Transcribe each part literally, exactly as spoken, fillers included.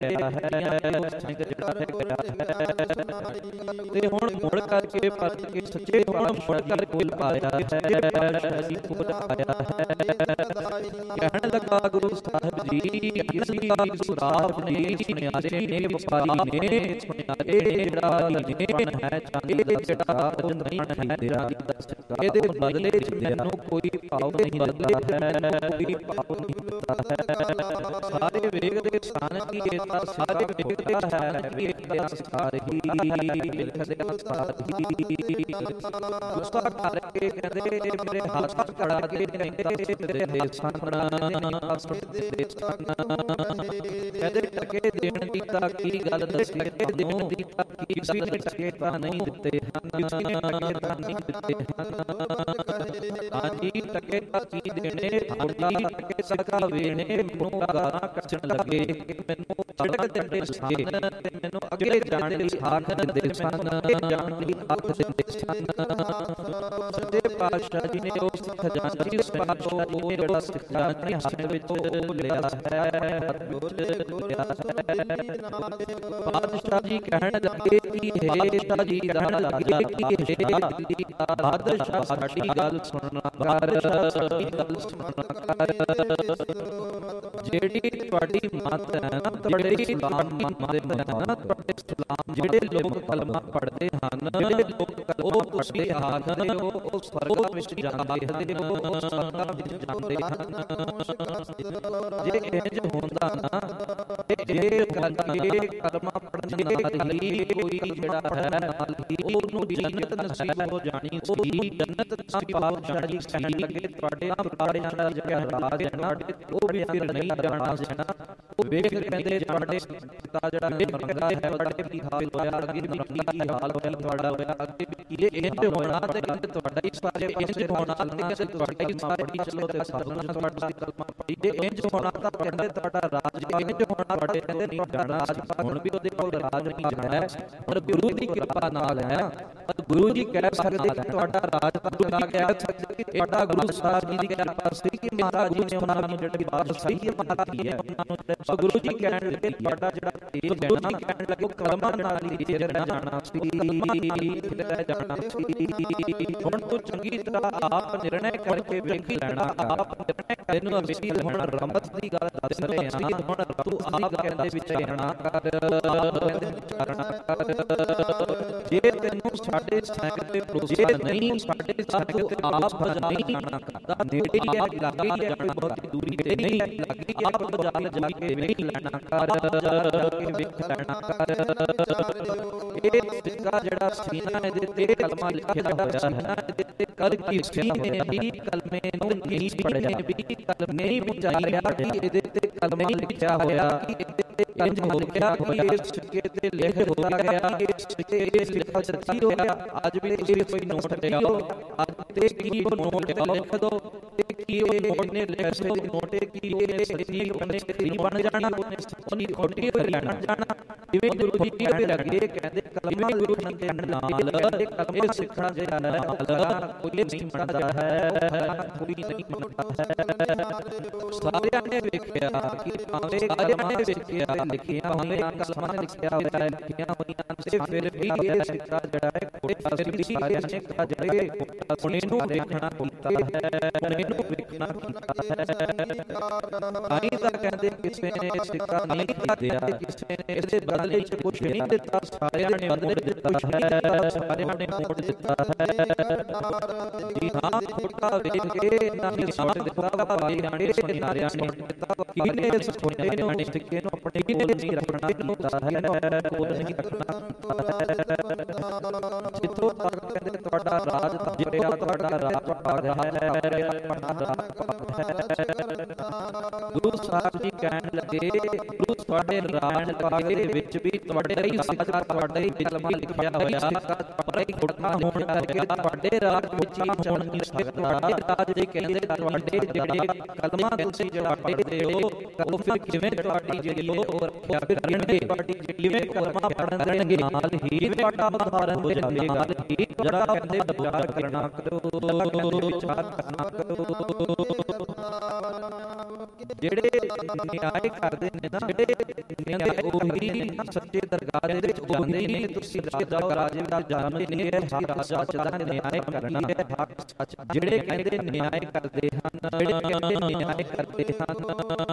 ਗਿਆ ਹੈ ਉਸ ਸਿੰਘ ਜਿਹੜਾ ਹੈਗਾ ਹੈ। ਤੇ ਹੁਣ ਮੁੜ ਕਰਕੇ ਪਰਤ ਕੇ ਸੱਚੇ ਪਾਤਸ਼ਾਹ ਜੀ ਕੋਲ ਆਇਆ ਹੈ, ਸ਼ਾਹੀ ਕੋਲ ਆਇਆ ਹੈ। ਕਹਿਣ ਲੱਗਾ ਗੁਰੂ ਸਾਹਿਬ ਜੀ ਕਿਸੇ ਦੀ ਸੁਰਾਬ ਨਹੀਂ ਸੁਣਿਆਰੇ ਨੇ ਵਪਾਰੀ ਨੇ ਸੁਣਿਆਰੇ ਜਿਹੜਾ ਲੀਨ ਹੈ ਚਾਂਦੀ ਦਾ ਜਿਹੜਾ ਉਹ ਨਹੀਂ ਹੈ ਤੇਰਾ ਇਹਦੇ ਬਦਲੇ ਚ ਮੈਨੂੰ ਕੋਈ ਭਾਵ ਨਹੀਂ ਲੱਗਦਾ ਹੈ, ਕੋਈ ਭਾਵ ਨਹੀਂ ਲੱਗਦਾ ਹੈ। ਸਾਰੇ ਵੇਖਦੇ ਸਨ ਕਿ ਇਹ ਤਾਂ ਸਾਰੇ ਵੇਖਦਾ ਹੈ ਕਿ ਇਹ ਤਾਂ ਸਾਰੇ ਹੀ ਵੇਖਦੇ ਸਾਰੇ ਹੀ ਗੁੱਸਾ ਕਰਕੇ ਕਹਿੰਦੇ ਮੇਰੇ ਹੱਥ ਕੜਾ ਕੇ ਕਹਿੰਦੇ ਤੇਰੇ ਦੇ ਸਨ ਦੇ ਸਨ ਕਹਿੰਦੇ ਟਕੇ ਦੇਣ ਦੀ ਤਾਂ ਕੀ ਗੱਲ ਦੱਸੀ ਦੇਣ ਦੀ ਤਾਂ ਕੀ ਗੱਲ ਟਕੇ ਤਾਂ ਨਹੀਂ ਦਿੱਤੇ ਹਨ, ਕਿਸੇ ਨੇ ਟਕੇ ਤਾਂ ਨਹੀਂ ਦਿੱਤੇ ਹਨ। ਹਾਂਜੀ ਟਕੇ ਤਾਂ ਕੀ ਦੇਣੇ ਥੋੜੀ ਟਕੇ ਸਦਕਾ ਵੇਣੇ ਮੈਨੂੰ ਗਾਲਾਂ ਕੱਢਣ ਲੱਗੇ, ਮੈਨੂੰ ਝੜਕ ਦਿੰਦੇ ਸਨ ਤੇ ਮੈਨੂੰ ਅੱਗੇ ਜਾਣ ਲਈ ਆਖ ਦਿੰਦੇ ਸਨ, ਜਾਣ ਲਈ ਆਖ ਦਿੰਦੇ ਸਨ। ਸੱਚੇ ਪਾਤਸ਼ਾਹ ਜੀ ਨੇ ਉਸ ਖਜ਼ਾਨਚੀ ਸਾਹਿਬ ਤੋਂ ਉਹ ਜਿਹੜਾ ਸਿੱਖਿਆ ਆਪਣੇ ਹੱਥ ਵਿੱਚ ਲਿਆ ਹੈ, ਪਾਤਸ਼ਾਹ ਜੀ ਕਹਿਣ ਲੱਗੇ ਕਿ ਹੇ ਸ਼ਾਹ ਜੀ ਕਹਿਣ ਲੱਗੇ ਕਿ ਹੇ ਬਾਦਸ਼ਾਹ ਸਾਡੀ ਗੱਲ ਸੁਣਨਾ ਕਰ, ਸਾਡੀ ਗੱਲ ਸੁਣਨਾ ਕਰ। ਜਿਹੜੀ ਤੁਹਾਡੀ ਮੱਤ ਹੈ ਨਾ ਤੁਹਾਡੇ ਇਸਲਾਮ ਮੰਨਦੇ ਹਨ ਨਾ ਤੁਹਾਡੇ ਇਸਲਾਮ ਜਿਹੜੇ ਲੋਕ ਕਲਮਾ ਪੜ੍ਹਦੇ ਹਨ ਜਿਹੜੇ ਲੋਕ ਉਹ ਤੁਸੀਂ ਆਖਦੇ ਹੋ ਉਹ ਸਵਰਗ ਵਿੱਚ ਜਾਂਦੇ ਹਨ, ਉਹ ਸਵਰਗ ਵਿੱਚ ਜਾਂਦੇ ਹਨ। ਜੇ ਇੰਜ ਹੁੰਦਾ ਨਾ ਇਹ ਕਰਕੇ ਕਲਮਾ ਪੜ੍ਹਨ ਨਾਲ ਹੀ ਕੋਈ ਜਿਹੜਾ ਹੈ ਨਾਲ ਹੀ ਉਹਨੂੰ ਜੰਨਤ ਨਸੀਬ ਹੋ ਜਾਣੀ ਸੀ। ਜੰਨਤ ਨਸੀਬ ਪਾਤਸ਼ਾਹ ਜੀ ਕਹਿਣ ਲੱਗੇ ਤੁਹਾਡੇ ਪਰਿਵਾਰਾਂ ਦਾ ਜਿਹੜਾ ਰਾਜ ਹੈ ਨਾ ਉਹ ਵੀ ਫਿਰ ਨਹੀਂ ਜਾਣਾ ਸੀ ਨਾ। ਉਹ ਵੇਖ ਕਹਿੰਦੇ ਤੁਹਾਡੇ ਪਿਤਾ ਜਿਹੜਾ ਮਰਦਾ ਹੈ ਤੁਹਾਡੇ ਕੀ ਹਾਲ ਹੋਇਆ, ਅੱਗੇ ਵੀ ਕੀ ਹਾਲ ਹੋਇਆ ਤੁਹਾਡਾ ਹੋਇਆ, ਅੱਗੇ ਵੀ ਕੀ ਇੰਜ ਹੋਣਾ ਤੇ ਤੁਹਾਡਾ ਹੀ ਸਾਰੇ ਇੰਜ ਹੋਣਾ ਤੇ ਤੁਹਾਡਾ ਹੀ ਪੜੀ ਚਲੋ ਤੇ ਸਾਧਨਾ ਤੁਹਾਡਾ ਕਲਮਾ ਪੜੀ ਜੇ ਇੰਜ ਹੋਣਾ ਤਾਂ ਕਹਿੰਦੇ ਤੁਹਾਡਾ ਰਾਜ ਇੰਜ ਹੋਣਾ ਤੁਹਾਡੇ ਕਹਿੰਦੇ ਨਹੀਂ ਜਾਣਾ। ਹੁਣ ਵੀ ਉਹਦੇ ਕੋਲ ਰਾਜ ਨਹੀਂ ਜਾਣਾ ਹੈ, ਪਰ ਗੁਰੂ ਦੀ ਕਿਰਪਾ ਨਾਲ ਹੈ। ਗੁਰੂ ਜੀ ਕਹਿ ਸਕਦੇ ਕਿ ਤੁਹਾਡਾ ਰਾਜ ਤਾਂ ਚਲਾ ਗਿਆ, ਤੁਹਾਡਾ ਗੁਰੂ ਸਾਹਿਬ ਜੀ ਦੀ ਕਿਰਪਾ ਸੀ ਕਿ ਮਹਾਰਾਜ ਜੀ ਨੇ ਉਹਨਾਂ ਨੂੰ ਜਿਹੜੀ ਬਾਤ ਸਹੀ ਮਾਰਤੀ ਹੈ। ਗੁਰੂ ਜੀ ਕਹਿਣ ਲੱਗੇ ਤੁਹਾਡਾ ਜਿਹੜਾ ਤੇਜ ਹੈ ਨਾ ਕਹਿਣ ਲੱਗੇ ਕਲਮਾਂ ਨਾਲ ਹੀ ਤੇਜ ਰਹਿ ਜਾਣਾ ਸੀ, ਰਹਿ ਜਾਣਾ ਸੀ। ਹੁਣ ਤੂੰ ਚੰਗੀ ਤਰ੍ਹਾਂ ਆਪ ਨਿਰਣੈ ਕਰਕੇ ਵੇਖ ਲੈਣਾ, ਆਪ ਨਿਰਣੈ ਤੈਨੂੰ ਅਸੀਂ ਹੁਣ ਰਮਤ ਦੀ ਗੱਲ ਦੱਸ ਰਹੇ ਹਾਂ। ਹੁਣ ਤੂੰ ਆਪ ਕਹਿੰਦੇ ਵਿਚਾਰਨਾ ਕਰ, ਵਿਚਾਰਨਾ ਕਰ। ਜੇ ਤੈਨੂੰ ਸਾਡੇ ਸੰਗ ਤੇ ਭਰੋਸਾ ਨਹੀਂ, ਸਾਡੇ ਸੰਗ ਤੇ ਆਪ ਨਹੀਂ ਜਾਣਾ ਤਾਂ ਨੇੜੇ ਹੀ ਹੈ, ਲਾਗੇ ਹੀ ਹੈ, ਬਹੁਤ ਦੂਰੀ ਤੇ ਨਹੀਂ ਹੈ, ਲਾਗੇ ਆਪ ਬਜਾਲ ਜਾ ਕੇ ਵੇਖ ਲੈਣਾ ਕਰ, ਕੇ ਵੇਖ ਲੈਣਾ ਕਰ। ਇਹ ਸਿੱਕਾ ਜਿਹੜਾ ਸੀਨਾ ਇਹਦੇ ਤੇ ਕਲਮਾ ਲਿਖਿਆ ਹੋਇਆ ਹੈ, ਇਹਦੇ ਤੇ ਕਰ ਕੀ ਸੀਨੇ ਵੀ ਕਲਮੇ ਨੂੰ ਨਹੀਂ ਪੜਿਆ, ਵੀ ਕਲਮੇ ਨਹੀਂ ਵਿਚਾਰਿਆ ਕਿ ਇਹਦੇ ਤੇ ਕਲਮਾ ਲਿਖਿਆ ਹੋਇਆ ਕਿ ਇਹਦੇ ਤੇ ਇੰਜ ਹੋ ਗਿਆ ਕਿ ਇਸ ਸਿੱਕੇ ਤੇ ਲਿਖ ਹੋ ਗਿਆ ਕਿ ਇਸ ਸਿੱਕੇ ਇਸ ਲਿਖਾ ਸੱਚੀ ਹੋ ਗਿਆ। ਅੱਜ ਵੀ ਤੁਸੀਂ ਕੋਈ ਨੋਟ ਲਿਆਓ, ਅੱਜ ਤੇ ਕੀ ਨੋਟ ਤੇ ਲਿਖ ਦੋ ਤੇ ਕੀ ਉਹ ਨੋਟ ਨੇ ਲਿਖੇ ਨੋਟੇ ਕੀ ਉਹਨੇ ਸੱਚੀ ਉਹਨੇ ਸਹੀ ਬਣ ਜਾਣਾ, ਉਹਨੇ ਖੋਟੀ ਹੋ ਜਾਣਾ ਜਾਣਾ। ਜਿਵੇਂ ਗੁਰੂ ਜੀ ਕਹਿਣ ਲੱਗੇ ਕਹਿੰਦੇ ਕਲਮਾ ਲਿਖਣ ਦੇ ਨਾਲ ਇਹ ਕਲਮੇ ਸਿੱਖਣਾ ਜਿਹੜਾ ਨਾਲ ਕੋਈ ਨਹੀਂ ਬਣਦਾ ਹੈ, ਕੋਈ ਨਹੀਂ ਬਣਦਾ ਹੈ। ਸਾਰਿਆਂ ਨੇ ਵੇਖਿਆ ਕਿ ਭਾਵੇਂ ਸਾਰਿਆਂ ਨੇ ਵੇਖਿਆ ਲਿਖਿਆ ਹੋਇਆ ਕਲਮਾਂ ਲਿਖਿਆ ਹੋਇਆ ਲਿਖੀਆਂ ਹੋਈਆਂ ਤੇ ਫਿਰ ਵੀ ਇਹ ਸਿੱਕਾ ਜਿਹੜਾ ਹੈ ਖੋਟਾ ਫਿਰ ਵੀ ਸਾਰਿਆਂ ਨੇ ਕਹਾ ਜਿਹੜੇ ਹੁਣ ਇਹਨੂੰ ਵੇਖਣਾ ਕੀਤਾ ਹੈ, ਹੁਣ ਇਹਨੂੰ ਵੇਖਣਾ ਕੀਤਾ ਹੈ। ਆਈ ਤਾਂ ਕਹਿੰਦੇ ਕਿਸੇ ਨੇ ਸਿੱਕਾ ਨਹੀਂ ਖਰੀਦਿਆ, ਕਿਸੇ ਨੇ ਇਹਦੇ ਬਦਲੇ ਚ ਕੁਛ ਨਹੀਂ ਦਿੱਤਾ, ਸਾਰਿਆਂ ਨੇ ਮੋੜ ਦਿੱਤਾ ਹੈ, ਸਾਰਿਆਂ ਨੇ ਮੋੜ ਦਿੱਤਾ ਹੈ। ਜੀ ਹਾਂ ਖੋਟਾ ਵੇਖ ਕੇ ਇਹਨਾਂ ਨੇ ਸੁਣ ਦਿੱਤਾ, ਭਾਈ ਰਾਣੇ ਸੁਣਾਰਿਆਂ ਨੇ ਦਿੱਤਾ, ਕਿਹਨੇ ਇਸ ਖੋਟੇ ਨੂੰ ਸਿੱਕੇ ਨੂੰ ਆਪਣੇ ਕੋਲ ਨਹੀਂ ਰੱਖਣਾ ਕੀਤਾ ਹੈ, ਕੋਲ ਨਹੀਂ ਰੱਖਣਾ ਕੀਤਾ ਹੈ। ਜਿੱਥੋਂ ਤੱਕ ਕਹਿੰਦੇ ਤੁਹਾਡਾ ਰਾਜ ਤਪਿਆ, ਤੁਹਾਡਾ ਰਾਜ ਭਾਗ ਹੈ, ਗੁਰੂ ਸਾਹਿਬ ਜੀ ਕਹਿਣ ਲੱਗੇ ਗੁਰੂ ਤੁਹਾਡੇ ਰਾਜ ਭਾਗ ਦੇ ਵਿੱਚ ਵੀ ਤੁਹਾਡੇ ਹੀ ਸਿੱਕਾ ਤੁਹਾਡੇ ਹੀ ਕਲਮਾ ਲਿਖਿਆ ਹੋਇਆ ਤੁਹਾਡਾ ਹੀ ਖੋਟਾ ਹੋਣ ਕਰਕੇ ਤੁਹਾਡੇ ਰਾਜ ਵਿੱਚ ਹੀ ਹੋਣ ਨਹੀਂ ਸਕਦਾ। ਰਾਜ ਦੇ ਕਹਿੰਦੇ ਤੁਹਾਡੇ ਜਿਹੜੇ ਕਲਮਾ ਤੁਸੀਂ ਜਿਹੜਾ ਪੜ੍ਹਦੇ ਹੋ ਉਹ ਫਿਰ ਕਿਵੇਂ ਤੁਹਾਡੀ ਜਿਹੜੀ ਉਹ ਰੱਖਿਆ ਕਰਨਗੇ, ਤੁਹਾਡੀ ਕਿਵੇਂ ਕਲਮਾ ਪੜ੍ਹਨ ਦੇਣਗੇ, ਨਾਲ ਹੀ ਤੁਹਾਡਾ ਉਦਾਹਰਨ ਹੋ ਜਾਵੇਗਾ। ਨਾਲ ਹੀ ਜਿਹੜਾ ਕਹਿੰਦੇ ਵਿਚਾਰ ਕਰਨਾ ਕਰੋ, ਵਿਚਾਰ ਕਰਨਾ ਕਰੋ। ਜਿਹੜੇ ਨਿਆਏ ਕਰਦੇ ਨੇ ਨਾ, ਜਿਹੜੇ ਨਿਆਏ ਉਹੀ ਸੱਚੇ ਦਰਗਾਹ ਦੇ ਵਿੱਚ ਜਾਂਦੇ ਨੇ। ਤੁਸੀਂ ਰਾਜਾ ਰਾਜੇ ਦਾ ਜਨਮ ਨਹੀਂ ਹੈ, ਹੱਕ ਸੱਚ ਦਾ ਨਿਆਏ ਕਰਨਾ ਹੈ, ਹੱਕ ਸੱਚ। ਜਿਹੜੇ ਕਹਿੰਦੇ ਨਿਆਏ ਕਰਦੇ ਹਨ, ਜਿਹੜੇ ਕਹਿੰਦੇ ਨਿਆਏ ਕਰਦੇ ਹਨ,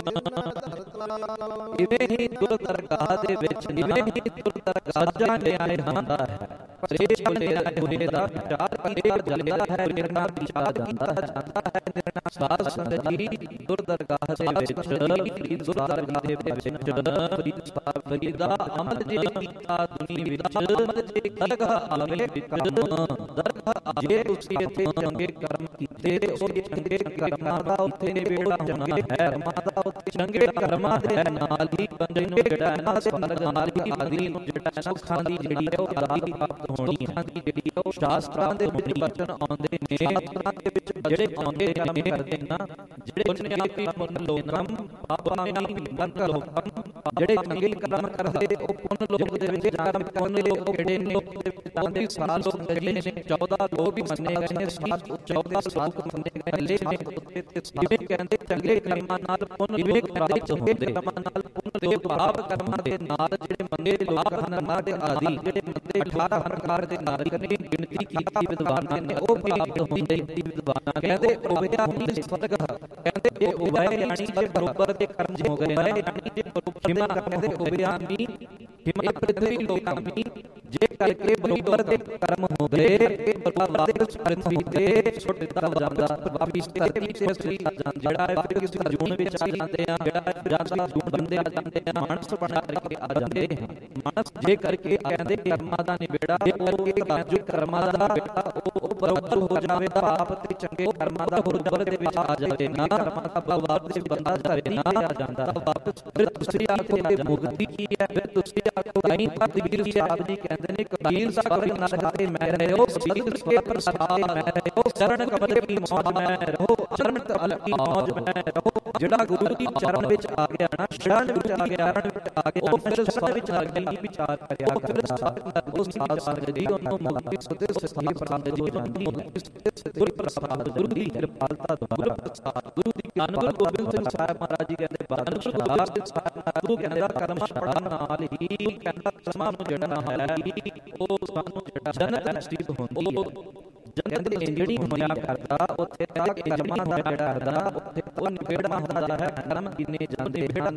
ਇਵੇਂ ਹੀ ਗੁਰ ਦਰਗਾਹ ਦੇ ਵਿੱਚ, ਇਵੇਂ ਹੀ ਗੁਰ ਦਰਗਾਹ ਦਾ ਨਿਆਏ ਹੁੰਦਾ ਹੈ। ਪਰੇਸ਼ ਬੁਲੇ ਬੁਲੇ ਦਾ ਵਿਚਾਰ ਕੀਤੇ ਜਾਂਦਾ ਹੈ, ਨਿਰਣਾ ਵਿਚਾਰ ਜਾਂਦਾ ਜਾਂਦਾ ਹੈ, ਨਿਰਣਾ ਸਾਧ ਸੰਗਤ ਜੀ ਗੁਰ ਦਰਗਾਹ ਦੇ ਵਿੱਚ, ਗੁਰ ਦਰਗਾਹ ਦੇ ਵਿੱਚ ਫਰੀਦ ਸਾਹਿਬ ਫਰੀਦਾ ਅਮਲ ਜੇ ਕੀਤਾ ਦੁਨੀ ਵਿੱਚ, ਅਮਲ ਜੇ ਦਰਗਾਹ ਆਵੇ ਕਰਮ, ਦਰਗਾਹ ਜੇ ਤੁਸੀਂ ਇੱਥੇ ਚੰਗੇ ਕਰਮ ਕੀਤੇ ਤੇ ਉਹ ਚੰਗੇ ਕਰਮਾਂ ਦਾ ਉੱਥੇ ਨਿਬੇੜਾ ਹੋਣਾ ਹੈ। ਕਰਮਾਂ ਦਾ ਉੱਥੇ ਚੰਗੇ ਕਰਮਾਂ ਦੇ ਨਾਲ ਹੀ ਬੰਦੇ ਨੂੰ ਜਿਹੜਾ ਹੈ ਨਾ ਸਵਰਗ ਨਾਲ ਹੀ ਆਦਿ ਨੂੰ ਜਿਹੜਾ ਸੁੱਖਾਂ ਦੀ ਜਿਹੜੀ ਹੈ ਉਹ ਅਦਾਇਗੀ ਪ੍ਰਾਪਤ ਹੋਣੀ ਹੈ। ਦੀ ਜਿਹੜੀ ਉਹ ਸ਼ਾਸਤਰਾਂ ਦੇ ਵਿੱਚ ਬਚਨ ਆਉਂਦੇ ਨੇ, ਸ਼ਾਸਤਰਾਂ ਦੇ ਵਿੱਚ ਜਿਹੜੇ ਆਉਂਦੇ ਨੇ ਕਰਦੇ ਨਾ, ਜਿਹੜੇ ਪੁੰਨਿਆਪੀ ਪੁੰਨ ਲੋਕਮ ਪਾਪਾਮੀ ਮੰਨ ਲੋਕਮ, ਜਿਹੜੇ ਚੰਗੇ ਕਰਮ ਕਰਦੇ ਉਹ ਪੁੰਨ ਲੋਕ ਦੇ ਵਿੱਚ ਜਾਣ। ਪੁੰਨ ਲੋਕ ਕਿਹੜੇ ਨੇ? ਉਹਦੇ ਸਾਲ ਲੋਕ ਜਿਹੜੇ ਨੇ ਚੌਦਾਂ ਲੋਕ ਵੀ ਮੰਨੇ ਗਏ ਨੇ, ਚੌਦਾਂ ਲੋਕ ਮੰਨੇ ਗਏ ਨੇ ਉੱਤੇ ਤੇ ਜਿਵੇਂ ਕਹਿੰਦੇ ਚੰਗੇ ਕਰਮਾਂ ਨਾਲ ਪੁੰਨ ਲੋਕ ਪ੍ਰਾਪਤ ਹੁੰਦੇ, ਕਰਮਾਂ ਨਾਲ ਪੁੰਨ ਲੋਕ ਪਾਪ ਕਰਮਾਂ ਦੇ ਨਾਲ ਜਿਹੜੇ ਮੰਦੇ ਲੋਕ ਹਨ ਨਾ ਦੇ ਆਦਿ, ਜਿਹੜੇ ਮੰਦੇ ਅਠਾਰਾਂ ਪ੍ਰਕਾਰ ਦੇ ਨਾਰਕ ਨੇ ਗਿਣਤੀ ਕੀਤੀ ਵਿਦਵਾਨਾਂ ਨੇ ਉਹ ਪ੍ਰਾਪਤ ਹੁੰਦੇ। ਵਿਦਵਾਨਾਂ ਕਹਿੰਦੇ ਉਬਿਆ ਹੀ ਸਵਰਗ, ਕਹਿੰਦੇ ਇਹ ਉਬਿਆ ਯਾਨੀ ਜੇ ਬਰੋਬਰ ਦੇ ਕਰਮ ਹੋ ਗਏ ਨੇ, ਯਾਨੀ ਜੇ ਹਿਮਾ ਕਹਿੰਦੇ ਉਬਿਆ ਮੀ ਹਿਮਾ ਪ੍ਰਿਥਵੀ ਲੋਕਾਂ ਮੀ, ਜੇ ਕਰਕੇ ਬਰੋਬਰ ਦੇ ਕਰਮ ਹੋ ਗਏ ਤੇ ਬਰੋਬਰ ਦੇ ਪ੍ਰਿਥਵੀ ਤੇ ਛੁੱਟ ਦਿੱਤਾ ਜਾਂਦਾ, ਵਾਪਿਸ ਧਰਤੀ ਤੇ ਸ੍ਰੀ ਜਿਹੜਾ ਹੈ ਫਿਰ ਕਿਸੇ ਜੂਨ ਵਿੱਚ ਆ ਜਾਂਦੇ ਆ, ਜਿਹੜਾ ਜਾਂਦਾ ਜੂਨ ਬੰਦੇ ਆ ਜਾਂਦੇ ਆ, ਮਾਨਸ ਬਣਾ ਕਰਕੇ ਆ ਜਾਂਦੇ ਆ। ਮਾਨਸ ਜੇ ਕਰਕੇ ਕਹਿੰਦੇ ਕਰਮਾਂ ਦਾ ਨਿਬੇੜਾ ਉਹ ਜੋ ਕਰਮਾਂ ਦਾ ਬੇਟਾ ਉਹ ਬਰੋਬਰ ਹੋ ਜਾਵੇ, ਪਾਪ ਤੇ ਚੰਗੇ ਕਰਮਾਂ ਦਾ ਬਰੋਬਰ ਦੇ ਵਿੱਚ ਆ ਜਾਵੇ ਨਾ, ਕਰਮਾਂ ਦਾ ਬਰੋਬਰ ਦੇ ਬੰਦਾ ਧਰਤੀ ਤੇ ਆ ਜਾਂਦਾ ਵਾਪਸ। ਫਿਰ ਤੁਸੀਂ ਆਖੋ ਕਿ ਮੁਕਤੀ ਕੀ ਹੈ? ਫਿਰ ਤੁਸੀਂ ਆਖੋ ਤਾਈ ਕਬੀਰ ਸਾਹਿਬ ਜੀ ਕਹਿੰਦੇ ਨੇ ਕਬੀਰ ਸਾਹਿਬ ਨਾਲ ਤੇ ਮੈਂ ਰਹੋ, ਸਤਿਗੁਰ ਕੇ ਪ੍ਰਸਾਦ ਮੈਂ ਰਹੋ, ਚਰਨ ਕਮਲ ਕੀ ਮੌਜ ਮੈਂ ਰਹੋ, ਚਰਨ ਕਮਲ ਕੀ ਮੌਜ ਮੈਂ ਰਹੋ। ਜਿਹੜਾ ਗੁਰੂ ਦੀ ਚਰਨ ਵਿੱਚ ਆ ਗਿਆ ਨਾ, ਸ਼ਰਨ ਵਿੱਚ ਆ ਗਿਆ, ਸ਼ਰਨ ਵਿੱਚ ਆ ਗਿਆ, ਉਹ ਫਿਰ ਸਭ ਵਿੱਚ ਆ ਗਿਆ ਵਿਚਾਰ ਕਰਿਆ ਕਰਦਾ। ਉਹ ਸਾਧ ਸੰਗਤ ਜੀ ਉਹਨੂੰ ਮੁਕਤੀ ਸੁਦੇ ਸਥਿਰ ਪ੍ਰਸਾਦ ਜੀ ਜਾਂਦੀ ਹੈ। ਗੁਰ ਪ੍ਰਸਾਦ ਗੁਰੂ ਦੀ ਕਿਰਪਾਲਤਾ ਦੁਆਰਾ ਪ੍ਰਸਾਦ ਗੁਰੂ ਦੀ ਗਿਆਨ ਗੁਰੂ ਗੋਬਿੰਦ ਸਿੰਘ ਸਾਹਿਬ ਮਹਾਰਾਜ ਜੀ ਕਹਿੰਦੇ ਬਾਦਲ ਸ਼ਾਹ ਦੇ ਸਾਹਿਬ ਗੁਰੂ ਕਹਿੰਦਾ ਕਰਮ ਪੜਨ ਨਾਲ ਹੀ ਕਹਿੰਦਾ ਕਰਮਾਂ ਨੂੰ ਜਿਹੜਾ ਹੈ ਉਹ ਸਾਨੂੰ ਜਿਹੜਾ ਜਨਤ ਨਸੀਬ ਹੁੰਦੀ ਹੈ। ਜਨਤ ਦੀ ਜਿਹੜੀ ਹੋਇਆ ਕਰਦਾ ਉੱਥੇ ਤੱਕ ਕਰਮਾਂ ਦਾ ਜਿਹੜਾ ਕਰਦਾ ਉੱਥੇ ਉਹ ਨਿਬੇੜਾ ਹੁੰਦਾ ਹੈ। ਕਰਮ ਕਿੰਨੇ ਜਾਂਦੇ ਹਨ,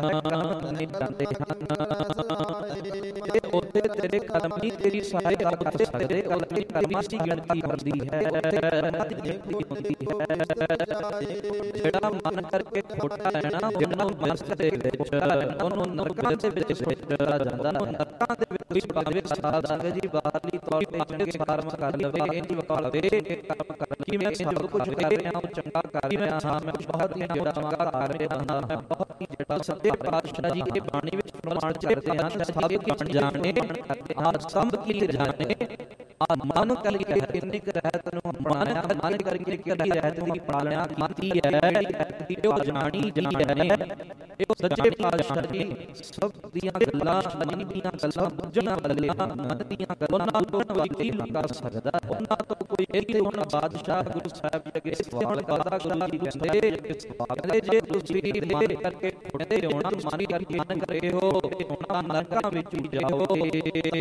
ਕਰਮ ਕਿੰਨੇ ਜਾਂਦੇ ਹਨ ਤੇ ਉੱਥੇ ਤੇਰੇ ਕਰਮ ਹੀ ਤੇਰੀ ਸਾਰੇ ਰੱਬ ਤੇ ਤੇਰੇ ਉੱਥੇ ਕਰਮਾਂ ਦੀ ਗਿਣਤੀ ਹੁੰਦੀ ਹੈ, ਗਿਣਤੀ ਹੁੰਦੀ ਹੈ। ਜਿਹੜਾ ਮਨ ਕਰਕੇ ਖੋਟਾ ਹੈ ਨਾ, ਜਿਹੜਾ ਮਨਸ ਦੇ ਵਿੱਚ ਉਹਨੂੰ ਨਰਕਾਂ ਦੇ ਵਿੱਚ ਸੁੱਟਿਆ ਜਾਂਦਾ। ਨਰਕਾਂ ਦੇ ਵਿੱਚ ਕੋਈ ਭਾਵੇਂ ਸਾਧ ਸੰਗਤ ਜੀ ਬਾਹਰਲੀ ਤੌਰ ਤੇ ਚੰਗੇ ਕਰਮ ਕਰ ਲਵੇ, ਇੰਜ ਵਕਾ ਲਵੇ ਕਿ ਕਰਮ ਕਰਨ ਕਿ ਮੈਂ ਸਭ ਕੁਝ ਕਰ ਰਿਹਾ ਹਾਂ, ਉਹ ਚੰਗਾ ਕਰ ਰਿਹਾ ਹਾਂ, ਮੈਂ ਬਹੁਤ ਹੀ ਜਿਹੜਾ ਚੰਗਾ ਕਰ ਰਿਹਾ ਹਾਂ, ਮੈਂ ਬਹੁਤ ਹੀ ਜਿਹੜਾ ਸੱਚੇ ਪਾਤਸ਼ਾਹ ਜੀ ਦੀ ਬਾਣੀ ਵਿੱਚ ਪ੍ਰਮਾਣ ਕਰਦੇ ਹਨ। ਸਭ ਕੀ ਜਾਣੇ ਆ ਸੰਭ ਕੀ ਜਾਣੇ ਆ ਮਨ ਕਰਕੇ ਕਿੰਨੇ ਕੁ ਰਹਿਤ ਨੂੰ ਬਣਾਇਆ, ਮਨ ਕਰਕੇ ਕਿਹੜੀ ਰਹਿਤ ਦੀ ਪਾਲਣਾ ਕੀਤੀ ਹੈ, ਉਹ ਜਾਣੀ ਜਾਣੀ ਹੈ। ਇਹ ਸੱਚੇ ਪਾਤਸ਼ਾਹ ਜੀ ਸਭ ਦੀਆਂ ਗੱਲਾਂ, ਮਨ ਦੀਆਂ ਗੱਲਾਂ ਬੁੱਝਣ ਵਾਲੀਆਂ, ਮਨ ਦੀਆਂ ਗੱਲਾਂ ਤੋਂ ਕੋਈ ਨਹੀਂ ਕਰ ਸਕਦਾ। ਉਹਨਾਂ ਤੋਂ ਕੋਈ ਇੱਥੇ ਹੁਣ ਬਾਦਸ਼ਾਹ ਗੁਰੂ ਸਾਹਿਬ ਜੀ ਅੱਗੇ ਸਵਾਲ ਕਰਦਾ। ਗੁਰੂ ਜੀ ਕਹਿੰਦੇ ਕਹਿੰਦੇ ਜੇ ਤੁਸੀਂ ਮਨ ਕਰਕੇ ਖੁੱਟਦੇ ਹੋ ਨਾ, ਮਨ ਕਰਕੇ ਮਨ ਕਰੇ ਹੋ ਹੁਣ ਨਰਕਾਂ ਵਿੱਚ ਜਾਓਗੇ,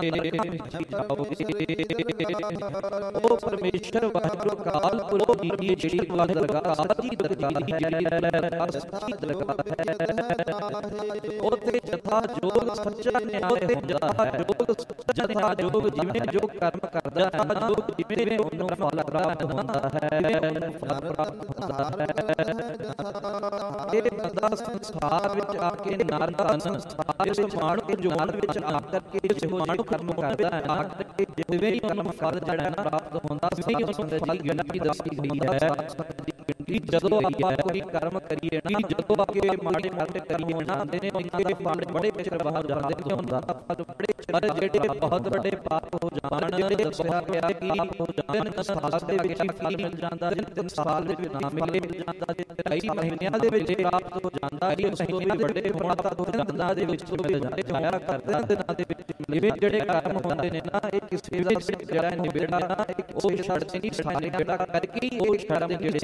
ਉਹ ਪਰਮੇਸ਼ਰ ਵਾਹਿਗੁਰੂ ਕਾਲ ਪੁਰਖ ਦੀ ਜਿਹੜੀ ਦਰਗਾਹ ਸੱਚੀ ਦਰਗਾਹ ਹੈ, ਸੱਚੀ ਦਰਗਾਹ ਹੈ। ਉੱਥੇ ਜਥਾ ਜੋਗ ਸੱਚਾ ਨਿਆਏ ਹੁੰਦਾ ਹੈ, ਜੋਗ ਜਥਾ ਜੋਗ ਜਿਵੇਂ ਜੋ ਕਰਮ ਕਰਦਾ ਹੈ ਨਾ, ਜੋਗ ਜਿਵੇਂ ਉਹਨੂੰ ਫਲ ਪ੍ਰਾਪਤ ਹੁੰਦਾ ਹੈ, ਉਹਨੂੰ ਫਲ ਪ੍ਰਾਪਤ ਹੁੰਦਾ ਹੈ। ਇਹ ਬੰਦਾ ਸੰਸਾਰ ਵਿੱਚ ਆ ਕੇ ਨਰਕ ਸੰਸਾਰ ਇਸ ਮਾਨੁ ਕੇ ਜੋਨ ਵਿੱਚ ਆ ਕਰਕੇ ਜਿਹੋ ਜਿਹੇ ਕਰਮ ਕਰਦਾ ਹੈ ਨਾ, ਜਿਵੇਂ ਹੀ ਕਰਮ ਫਲ ਜਿਹੜਾ ਨਾ ਪ੍ਰਾਪਤ ਹੁੰਦਾ ਸੀ, ਉਸ ਦੀ ਗਿਣਤੀ ਦੱਸੀ ਗਈ ਹੈ। ਜਦੋਂ ਆਪਾਂ ਕੋਈ ਕਰਮ ਕਰੀਏ ਨਾ, ਜਦੋਂ ਆਪਕੇ ਮਾੜੇ ਮਾੜੇ ਕਰੀਏ ਨਾ, ਨੇ ਉਹਦੇ ਫਲ ਬੜੇ ਪਿਛੜ ਬਾਹਰ ਜਾਂਦੇ ਤੇ ਹੁੰਦਾ ਫਲ ਬੜੇ, ਪਰ ਜਿਹੜੇ ਬਹੁਤ ਵੱਡੇ ਪਾਪ ਹੋ ਜਾਣ, ਜਿਹੜੇ ਦੱਸਿਆ ਗਿਆ ਕਿ ਹੋ ਜਾਂਦੇ ਨੇ ਸਾਲ ਦੇ ਵਿੱਚ ਫਲ ਮਿਲ ਜਾਂਦਾ, ਤਿੰਨ ਸਾਲ ਦੇ ਵਿੱਚ ਨਾ ਮਿਲੇ ਮਿਲ ਜਾਂਦਾ, ਕਈ ਮਹੀਨਿਆਂ ਦੇ ਵਿੱਚ ਪ੍ਰਾਪਤ ਹੋ ਜਾਂਦਾ, ਕਿ ਉਸ ਤੋਂ ਵੀ ਵੱਡੇ ਹੋਣ ਤੱਕ ਹੋ ਜਾਂਦਾ ਦੇ ਵਿੱਚ ਮਿਲ ਜਾਂਦੇ, ਜਾਇਆ ਕਰਦੇ ਦਿਨਾਂ ਦੇ ਵਿੱਚ ਜਿਵੇਂ ਜਿਹੜੇ ਕਰਮ ਹੁੰਦੇ ਨੇ ਨਾ, ਇਹ ਕਿਸੇ ਦਾ ਜਿਹੜਾ ਨਿਬੇੜਾ ਨਾ ਉਹ ਛੱਡਦੇ ਨਹੀਂ, ਸਾਡੇ ਨਿਬੇੜਾ ਕਰਕੇ ਉਹ ਸ਼ਰਮ ਜਿਹੜੇ ਨੇ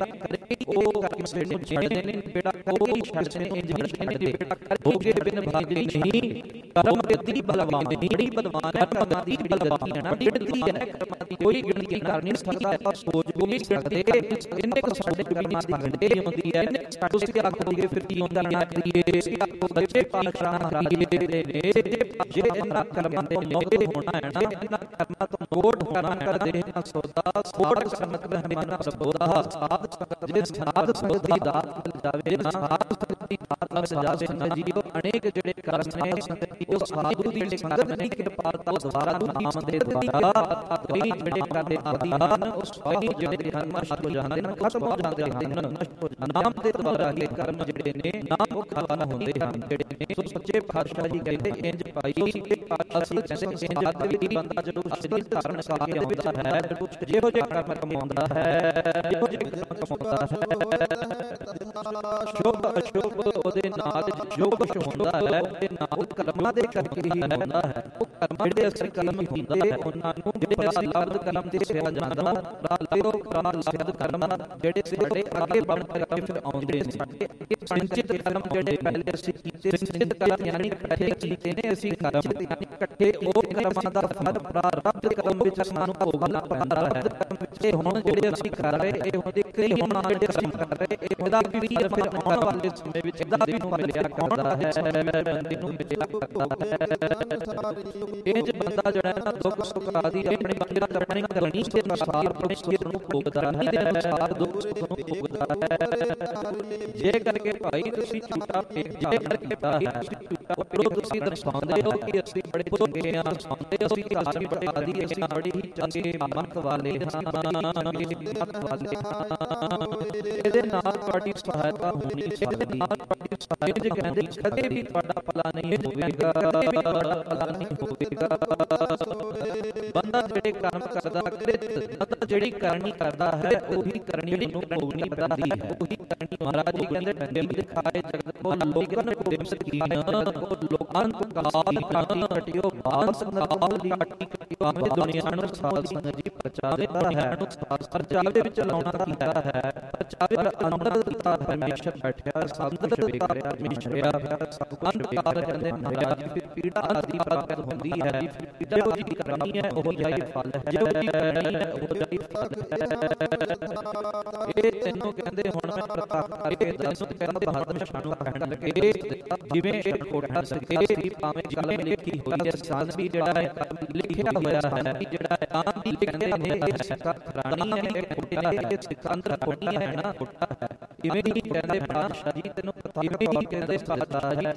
ਕਰੇ ਉਹ ਕਰਕੇ ਨੇ ਛੱਡਦੇ ਨੇ ਬੇੜਾ ਉਹ ਹੀ ਛੱਡਦੇ ਨੇ ਇੰਜ ਛੱਡਦੇ ਨੇ ਬੇੜਾ ਹੋਗੇ ਬਿਨ ਭਾਗਣੀ ਨਹੀਂ ਕਰਮ ਦੀ ਬਲਵਾਨ ਬੜੀ ਬਲਵਾਨ ਹੈ ਕਰਮ ਦੀ ਬਲਵਾਨ ਹੈ ਨਾ ਬਿੜਦੀ ਹੈ ਕੋਈ ਗਿਣਤੀ ਕਰ ਨਹੀਂ ਸਕਦਾ ਆਪਾਂ ਸੋਚ ਵੀ ਨਹੀਂ ਸਕਦੇ ਇੰਨੇ ਕੁ ਸਾਡੇ ਕਰਮਾਂ ਦੀ ਗਿਣਤੀ ਹੁੰਦੀ ਹੈ ਤੁਸੀਂ ਆਖੋਗੇ ਫਿਰ ਕੀ ਹੁੰਦਾ ਨਾ ਕਰੀਏ ਬੱਚੇ ਪਾਤਸ਼ਾਹ ਕਰੀਏ ਨੇ ਜੇ ਇਹਨਾਂ ਕਰਮਾਂ ਦੇ ਨੋਟ ਹੋਣਾ ਹੈ ਨਾ ਇਹਨਾਂ ਕਰਮਾਂ ਤੋਂ ਨੋਟ ਹੋਣਾ ਕਰਦੇ ਨਾ ਸੋਦਾ ਸੋੜ ਸੰਗਤ ਮਹਿਮਾਨ ਪ੍ਰਭੋਦਾ ਸਾਧ ਸੰਗਤ ਜੇ ਸਾਧ ਸੰਗਤ ਦੀ ਦਾਤ ਮਿਲ ਜਾਵੇ ਨਾ ਸਾਧ ਸੰਗਤ ਦੀ ਦਾਤ ਮਿਲ ਜਾਵੇ ਸੰਗਤ ਜੀਓ ਅਨੇਕ ਜਿਹੜੇ ਕਰਮ ਨੇ ਸੰਗਤ ਉਹ ਸਾਧੂ ਦੀ ਸੰਗਤ ਦੀ ਕਿਰਪਾਲਤਾ ਦੁਆਰਾ ਨਾਮ ਦੇ ਦੁਆਰਾ ਕਈ ਜਿਹੜੇ ਕਰਦੇ ਆਦੀ ਹਨ ਉਸ ਕਈ ਜਿਹੜੇ ਹਨ ਨਸ਼ਟ ਹੋ ਜਾਂਦੇ ਨੇ ਖਤਮ ਹੋ ਜਾਂਦੇ ਹਨ ਨਾਮ ਦੇ ਦੁਆਰਾ ਹੀ ਕਰਮ ਜਿਹੜੇ ਨੇ ਨਾਮ ਉਹ ਖਤਮ ਹੁੰਦੇ ਹਨ ਜਿਹੜੇ ਨੇ ਸੋ ਸੱਚੇ ਪਾਤਸ਼ਾਹ ਜੀ ਕਹਿੰਦੇ ਇੰਜ ਪਾਈ ਅਸੀਂ ਕਹਿੰਦੇ ਇੰਜ ਆਦਿ ਵੀ ਬੰਦਾ ਜਦੋਂ ਸਰੀਰ ਧਾਰਨ ਕਰਕੇ ਆਉਂਦਾ ਹੈ ਜਿਹੋ ਜਿਹੇ ਕਰਮ ਕਮਾਉਂਦਾ ਹੈ ਜਿਹੋ ਜਿਹੇ ਕਰਮ ਕਮਾਉਂਦਾ ਹੈ ਸ਼ੁਭ ਅਸ਼ੁਭ ਉਹਦੇ ਨਾਲ ਜੋ ਕੁਛ ਹੁੰਦਾ ਹੈ ਉਹਦੇ ਨਾਲ ਕਰਮਾਂ ਦੇ ਕਰਕੇ ਹੀ ਹੁੰਦਾ ਹੈ ਉਹ ਕਰਮ ਜਿਹੜੇ ਅਸਲ ਕਰਮ ਹੁੰਦੇ ਉਹਨਾਂ ਨੂੰ ਪ੍ਰਾਰਬਧ ਕਰਮ ਤੇ ਸਿਆ ਜਾਂਦਾ ਪ੍ਰਾਰਬਧ ਕਰਮ ਜਿਹੜੇ ਸਾਡੇ ਅੱਗੇ ਬਣ ਕਰਕੇ ਫਿਰ ਆਉਂਦੇ ਨੇ ਸੰਚਿਤ ਕਰਮ ਜਿਹੜੇ ਪਹਿਲੇ ਅਸੀਂ ਕੀਤੇ ਸੰਚਿਤ ਕਰਮ ਯਾਨੀ ਇਕੱਠੇ ਕੀਤੇ ਨੇ ਅਸੀਂ ਕਰਮ ਯਾਨੀ ਇਕੱਠੇ ਉਹ ਕਰਮਾਂ ਦਾ ਫਲ ਪ੍ਰਾਰਬਧ ਕਰਮ ਵਿੱਚ ਸਾਨੂੰ ਭੋਗਣਾ ਪੈਂਦਾ ਹੈ ਇਹ ਹੁਣ ਜਿਹੜੇ ਅਸੀਂ ਕਰ ਰਹੇ ਇਹ ਉਹਦੇ ਕਈ ਹੁਣ ਜਿਹੜੇ ਅਸੀਂ ਕਰ ਰਹੇ ਇਹਦਾ ਵੀ ਫਿਰ ਆਉਣ ਵਾਲੇ ਸਮੇਂ ਵਿੱਚ ਇਹਦਾ ਵੀ ਨੂੰ ਮਿਲਿਆ ਕਰਦਾ ਹੈ ਬੰਦੇ ਨੂੰ ਮਿਲਿਆ ਕਰਦਾ ਹੈ ਇਹ ਜੇ ਬੰਦਾ ਜਿਹੜਾ ਹੈ ਨਾ ਦੁੱਖ ਸੁੱਖ ਆਦਿ ਆਪਣੇ ਬੰਦੇ ਆਪਣੀ ਕਰਨੀ ਦੇ ਅਨੁਸਾਰ ਆਪਣੇ ਸਿਰ ਨੂੰ ਭੋਗਦਾ ਹੈ ਦੇ ਅਨੁਸਾਰ ਦੁੱਖ ਸੁੱਖ ਨੂੰ ਭੋਗਦਾ ਹੈ ਜੇ ਕਰਕੇ ਭਾਈ ਤੁਸੀਂ ਝੂਠਾ ਪੇਖ ਜੇ ਕਰਕੇ ਕੀਤਾ ਹੈ ਉਹ ਤੁਸੀਂ ਦਰਸਾਉਂਦੇ ਹੋ ਕਿ ਅਸੀਂ ਬੜੇ ਚੰਗੇ ਹਾਂ ਦਰਸਾਉਂਦੇ ਹੋ ਅਸੀਂ ਅਸੀਂ ਬੜੇ ਆਦਿ ਅਸੀਂ ਬੜੇ ਹੀ ਚੰਗੇ ਮਨਤ ਵਾਲੇ ਹਾਂ ਇਹਦੇ ਨਾਲ ਤੁਹਾਡੀ ਸਹਾਇਤਾ ਹੋਣੀ ਚਾਹੀਦੀ ਹੈ ਤੁਹਾਡੀ ਸਹਾਇਤਾ ਜੇ ਕਹਿੰਦੇ ਕਦੇ ਵੀ ਤੁਹਾਡਾ ਭਲਾ ਨਹੀਂ ਹੋਵੇਗਾ ਤੁਹਾਡਾ ਭਲਾ ਨਹੀਂ ਹੋਵੇਗਾ ਬੰਦਾ ਜਿਹੜੇ ਕਰਮ ਕਰਦਾ ਕ੍ਰਿਤ ਜਿਹੜੀ ਕਰਨੀ ਕਰਦਾ ਹੈ ਉਹੀ ਕਰਨੀ ਨੂੰ ਭੋਗਣੀ ਪੈਂਦੀ ਹੈ ਉਹੀ ਕਰਨੀ ਮਹਾਰਾਜ ਜੀ ਕਹਿੰਦੇ ਬਿੰਬ ਦਿਖਾਏ ਜਗਤ ਕੋ ਲੋਕਨ ਕੋ ਬਿੰਬ ਸਕੀਨ ਕੋ ਲੋਕਾਂ ਕੋ ਕਾਲ ਕਾਟੀ ਕਟਿਓ ਬਾਸ ਕਾਲ ਦੀ ਕਾਟੀ ਕਟਿਓ ਅਮੇ ਦੁਨੀਆ ਨੂੰ ਸਾਧ ਸੰਗਤ ਜੀ ਪ੍ਰਚਾਰੇ ਹੈ ਨੂੰ ਪ੍ਰਚਾਰੇ ਵਿੱਚ ਲਾਉਣਾ ਕੀਤਾ ਹੈ ਪ੍ਰਚਾਰੇ ਅੰਦਰ ਦਿੱਤਾ ਪਰਮੇਸ਼ਰ ਬੈਠਿਆ ਸਭ ਕੁਝ ਵੇਖ ਰਿਹਾ ਪਰਮੇਸ਼ਰ ਸਭ ਕੁਝ ਵੇਖ ਰਿਹਾ ਕਹਿੰਦੇ ਮਹਾਰਾਜ ਫਿਰ ਪੀੜਾ ਆਦਿ ਪ੍ਰਾਪਤ ਹੁੰਦੀ ਹੈ ਜੋ ਜੀ ਕਰਨੀ ਹੈ ਉਹ ਜਾਈ ਫਲ ਹੈ ਜੋ ਜੀ ਕਰਨੀ ਹੈ ਉਹ ਜਾਈ ਫਲ ਹੈ ਇਹ ਤੈਨੂੰ ਕਹਿੰਦੇ ਹੁਣ ਮੈਂ ਪ੍ਰਤਾਪ ਕਰਕੇ ਦੱਸੋ ਕਹਿੰਦਾ ਬਹਾਦਰ ਸ਼ਾਹ ਨੂੰ ਕਹਿਣ ਲੱਗੇ ਜਿਵੇਂ ਇੱਕ ਕੋਠਾ ਸਕੇ ਸੀ ਭਾਵੇਂ ਜਲ ਲਿਖੀ ਹੋਈ ਹੈ ਸਾਂਝ ਵੀ ਜਿਹੜਾ ਹੈ ਲਿਖਿਆ ਹੋਇਆ ਹੈ ਜਿਹੜਾ ਤਾਂ ਵੀ ਕਹਿੰਦੇ ਨੇ ਇਹ ਸਿੱਕਾ ਖਰਾਣੀ ਹੈ ਇਹ ਕੋਠਾ ਹੈ ਇਹ ਸਿੱਕਾ ਅੰਦਰ ਕੋਠੀ ਹੈ ਨਾ ਕੋਠਾ ਹੈ ਇਵੇਂ ਹੀ ਕਹਿੰਦੇ ਪਾਤਸ਼ਾਹ ਜੀ ਤੈਨੂੰ ਪ੍ਰਤਾਪ ਹੀ ਕਹਿੰਦੇ ਸਾਦਾ ਜੀ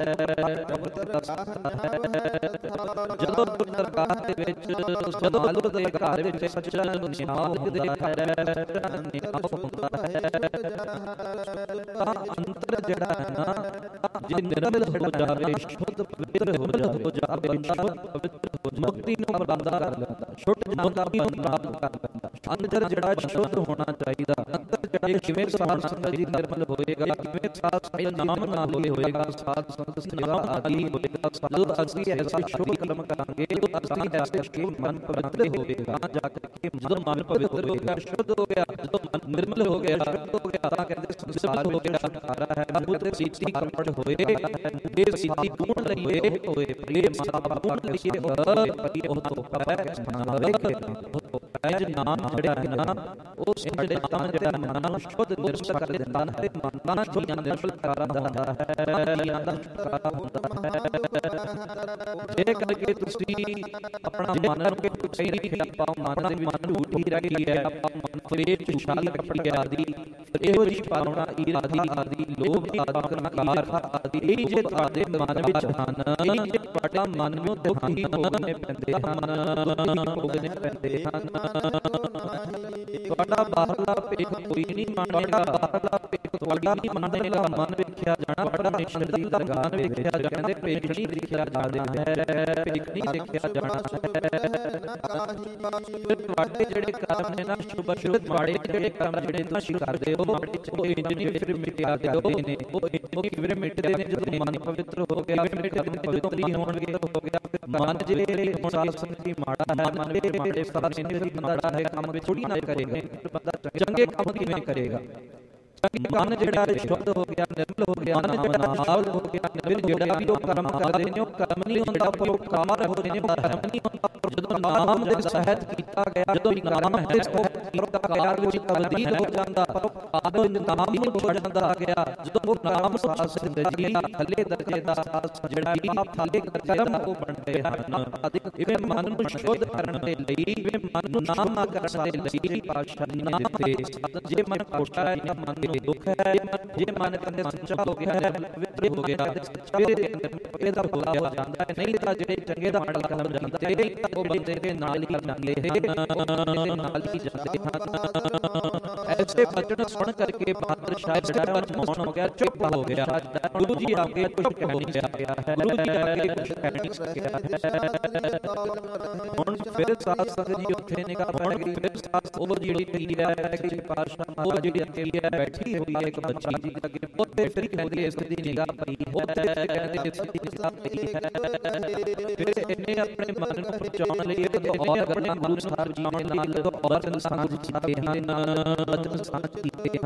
ਜਦੋਂ ਦਰਗਾਹ ਦੇ ਵਿੱਚ ਜਦੋਂ ਮਾਲਕ ਦੇ ਘਰ ਵਿੱਚ ਸੱਚਾ ਨਿਆਮਤ ਦੇ ਘਰ ਨਿਆਮਤ ਹੁੰਦਾ ਹੈ ਤਾਂ ਅੰਤਰ ਜਿਹੜਾ ਹੈ ਨਾ ਜੇ ਨਿਰਮਲ ਹੋ ਜਾਵੇ ਸ਼ੁੱਧ ਪਵਿੱਤਰ ਹੋ ਜਾਵੇ ਬੰਦਾ ਪਵਿੱਤਰ ਹੋ ਮੁਕਤੀ ਨੂੰ ਪ੍ਰਾਪਤ ਕਰ ਲੈਂਦਾ ਸ਼ੁੱਧ ਜਾਣਕਾਰੀ ਨੂੰ ਪ੍ਰਾਪਤ ਕਰ ਲੈਂਦਾ ਅੰਦਰ ਜਿਹੜਾ ਸ਼ੁੱਧ ਹੋਣਾ ਚਾਹੀਦਾ ਅੰਦਰ ਜਿਹੜਾ ਕਿਵੇਂ ਸਾਧ ਸੰਗਤ ਜੀ ਨਿਰਮਲ ਹੋਏਗਾ ਕਿਵੇਂ ਸਾਧ ਸੰਗਤ ਨਾਮ ਨਾਲ ਹੋਏਗਾ ਸਾਧ ਸੰਗਤ ਸੇਵਾ ਆਦਿ ਹੋਏਗਾ ਜਦੋਂ ਅਸੀਂ ਐਸਾ ਸ਼ੁਭ ਕਰਮ ਕਰਾਂਗੇ ਤਾਂ ਅਸੀਂ ਐਸਾ ਮਨ ਪਵਿੱਤਰ ਹੋਵੇਗਾ ਜਾ ਕੇ ਜਦੋਂ ਮਨ ਪਵਿੱਤਰ ਹੋ ਗਿਆ ਸ਼ੁੱਧ ਹੋ ਗਿਆ ਜਦੋਂ ਮਨ ਨਿਰਮਲ ਹੋ ਗਿਆ ਸ਼ੁੱਧ ਹੋ ਗਿਆ ਤਾਂ ਕਹਿੰਦੇ ਸੰਸਾਰ ਵਿੱਚ ਜਿਹੜਾ ਸਾਰਾ ਹੈ ਮਨ ਤੇ ਸੀਤੀ ਕੰਪੜ ਹੋਏ ਇਹ ਸੀਤੀ ਗੁਣ ਲਈਏ ਹੋਏ ਪ੍ਰੇਮ ਸਾਬਾ ਗੁਣ ਲਈਏ ਹੋਏ ਪਤੀ ਉਹ ਤੋਂ ਪੈ ਨਾ ਵੇਖੇ ਉਹ ਪੈਜ ਨਾਮ ਜਿਹੜਾ ਹੈ ਨਾ ਉਹ ਜਿਹੜੇ ਨਾਮ ਜਿਹੜਾ ਮਨ ਨੂੰ ਸ਼ੁੱਧ ਨਿਰਮਲ ਕਰ ਦਿੰਦਾ ਹੈ ਮਨ ਨੂੰ ਜੀਵਨ ਨਿਰਮਲ ਕਰ ਦਿੰਦਾ ਹੈ ਜੀਵਨ ਦਾ ਛੁਟਕਾਰਾ ਹੁੰਦਾ ਹੈ ਜੇ ਕਰਕੇ ਤੁਸੀਂ ਆਪਣਾ ਮਨ ਨੂੰ ਕਿ ਸਹੀ ਰੱਖਿਆ ਆਪਾਂ ਮਨ ਦੇ ਮਨ ਝੂਠੀ ਰੱਖੀ ਹੈ ਆਪਾਂ ਮਨ ਫਰੇਬ ਝੂਠਾਲ ਕੱਪੜੀ ਆਦਿ ਇਹੋ ਜਿਹੀ ਪਾਉਣਾ ਈਰਾਦੀ ਆਦਿ ਲੋਭ ਆਦਿ ਕਰਮਾਰ ਆਦਿ ਇਹ ਜੇ ਤੁਹਾਡੇ ਮਨ ਵਿੱਚ ਹਨ ਇਹ ਜੇ ਤੁਹਾਡਾ ਮਨ ਨੂੰ ਦੁਖੀ ਹੋਣੇ ਪੈਂਦੇ ਹਨ ਭੋਗਣੇ ਪੈਂਦੇ ਹਨ ਤੁਹਾਡਾ ਬਾਹਰਲਾ ਭੇਖ ਕੋਈ ਨਹੀਂ ਮੰਨੇਗਾ ਬਾਹਰਲਾ ਭੇਖ ਤੁਹਾਡਾ ਨਹੀਂ ਮੰਨੇਗਾ ਮਨ ਵੇਖਿਆ ਜਾਣਾ ਪਰਮੇਸ਼ਰ ਦੀ ਦਰਗਾਹ ਵੇਖਿਆ ਜਾਂਦੇ ਭੇਖ ਨਹੀਂ ਦੇਖਿਆ ਜਾਂਦਾ ਹੈ ਭੇਖ ਨਹੀਂ ਦੇਖਿਆ ਜਾਣਾ ਹੈ ਤੁਹਾਡੇ ਜਿਹੜੇ ਕਰਮ ਨੇ ਨਾ ਸ਼ੁਭ ਸ਼ੁਭ ਤੁਹਾਡੇ ਜਿਹੜੇ ਕਰਮ ਜਿਹੜੇ ਤੁਸੀਂ ਕਰਦੇ ਹੋ ਉਹ ਇੰਜਨੀ ਫਿਰ ਮਿਟਿਆ ਜਾਂਦੇ ਨੇ ਉਹ ਕਿਵੇਂ ਮਿਟਦੇ ਨੇ ਜਦੋਂ ਮਨ ਪਵਿੱਤਰ ਹੋ ਗਿਆ ਫਿਰ ਪਵਿੱਤਰੀ ਹੋਣਗੇ ਹੋ ਗਿਆ ਮਨ ਜਿਹੜੇ ਹੁਣ ਸਾਧ ਸੰਗਤ ਦੀ ਮਾੜਾ ਹੈ ਮਨ ਵਿੱਚ ਮਾੜੇ ਸਾਧ ਸੰਗਤ ਦੀ ਬੰਦਾ ਚਾਹੇ ਕੰਮ ਵਿੱਚ ਥੋੜੀ ਨਾ ਕਰੇਗਾ ਬੰਦਾ ਚੰਗੇ ਕੰਮ ਕਿਵੇਂ ਕਰੇਗਾ ਮਨ ਜਿਹੜਾ ਸ਼ੁੱਧ ਹੋ ਗਿਆ, ਨਿਰਮਲ ਹੋ ਗਿਆ, ਨਾਮ ਨਾਲ ਹੋ ਗਿਆ, ਨਿਰਮਲ ਜਿਹੜਾ ਵੀ ਉਹ ਕਰਮ ਕਰਦੇ ਨੇ ਉਹ ਕਰਮ ਨਹੀਂ ਹੁੰਦਾ, ਪਰ ਉਹ ਕਾਰ ਹੋ ਰਹੇ ਨੇ ਉਹ ਕਰਮ ਨਹੀਂ ਹੁੰਦਾ। ਜਦੋਂ ਨਾਮ ਦੇ ਸਹਿਤ ਕੀਤਾ ਗਿਆ, ਜਦੋਂ ਨਾਮ ਹੈ ਉਹ ਕਾਰ ਵਿੱਚ ਤਬਦੀਲ ਹੋ ਜਾਂਦਾ, ਆਦੋ ਨਾਮ ਨੂੰ ਛੱਡ ਜਾਂਦਾ ਗਿਆ। ਜਦੋਂ ਉਹ ਨਾਮ ਸਾਸ ਜ਼ਿੰਦਗੀ ਥੱਲੇ ਦਰਜੇ ਦਾ ਜਿਹੜਾ ਵੀ ਥੱਲੇ ਕਰਮ ਉਹ ਬਣਦੇ ਹਨ। ਇਵੇਂ ਮਨ ਨੂੰ ਸ਼ੁੱਧ ਕਰਨ ਦੇ ਲਈ, ਇਵੇਂ ਮਨ ਨੂੰ ਨਾਮ ਕਰਨ ਦੇ ਲਈ ਪਾਤਸ਼ਾਹ ਨੇ ਦਿੱਤੇ। ਜੇ ਮਨ ਕੋਟਾ ਹੈ, ਮਨ ਦੇ ਦੁੱਖ ਹੈ, ਜੇ ਮਨ ਕਹਿੰਦੇ ਸੱਚਾ ਹੋ ਗਿਆ ਹੈ, ਪਵਿੱਤਰ ਹੋ ਗਿਆ, ਸੱਚੇ ਦੇ ਅੰਦਰ ਇਹਦਾ ਭੁਲਾ ਹੋ ਜਾਂਦਾ ਹੈ। ਨਹੀਂ ਤਾਂ ਜਿਹੜੇ ਚੰਗੇ ਦਾ ਮਾੜਾ ਕੰਮ ਜਾਂਦੇ ਉਹ ਬੰਦੇ ਦੇ ਨਾਲ ਹੀ ਜਾਂਦੇ ਹਨ, ਨਾਲ ਹੀ ਜਾਂਦੇ ਹਨ। ਐਸੇ ਬਚਨ ਸੁਣ ਕਰਕੇ ਪਾਤਸ਼ਾਹ ਜਿਹੜਾ ਮਨ ਹੋ ਗਿਆ, ਚੁੱਪ ਹੋ ਗਿਆ। ਗੁਰੂ ਜੀ ਆਗੇ ਕੁਝ ਕਹਿ ਨਹੀਂ ਸਕਿਆ ਹੈ, ਗੁਰੂ ਜੀ ਆਗੇ ਕੁਝ ਕਹਿ ਨਹੀਂ ਸਕਿਆ ਹੈ। ਹੁਣ ਫਿਰ ਸਾਧ ਸੰਗਤ ਜੀ ਉੱਥੇ ਨਿਗਾਹ ਪੈ ਗਈ। ਫਿਰ ਸਾਧ ਉਹ ਜਿਹੜੀ ਪਈ ਹੈ ਕਿ ਪਾਤਸ਼ਾਹ ਉਹ ਜਿਹੜੀ ਅੱਗੇ ਬੈਠੀ ਹੋਈ ਹੈ ਇੱਕ ਬੱਚੀ ਜੀ ਅੱਗੇ, ਉੱਥੇ ਫਿਰ ਕਹਿੰਦੇ ਇਸ ਦੀ ਨਿਗਾਹ ਪਈ ਹੈ, ਕਹਿੰਦੇ ਇਸ ਦੀ ਨਿਗਾਹ ਪਈ ਹੈ। ਫਿਰ ਇਹਨੇ ਆਪਣੇ ਮਨ ਨੂੰ ਪਹੁੰਚਾਉਣ ਲਈ ਇੱਕ ਔਰ ਗੱਲਾਂ ਗੁਰੂ ਸਾਹਿਬ ਜੀ ਨੇ ਨਾਲ ਔਰ ਸੰਸਾਰ ਕੀਤੇ ਹਨ, ਬਚਨ ਸਾਂਝ ਕੀਤੇ